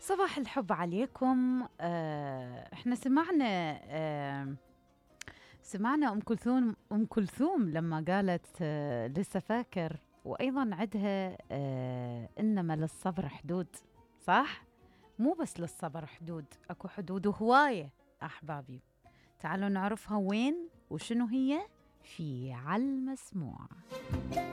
صباح الحب عليكم. احنا سمعنا ام كلثوم لما قالت لسه فاكر، وايضا عدها انما للصبر حدود. صح؟ مو بس للصبر حدود، اكو حدود هوايه احبابي. تعالوا نعرفها وين وشنو هي في على المسموع.